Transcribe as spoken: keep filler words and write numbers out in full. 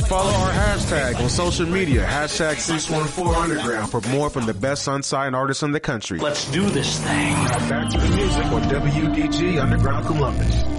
follow our hashtag on social media, hashtag six one four Underground, for more from the best unsigned artists in the country. Let's do this thing. Now back to the music on W D G Underground Columbus.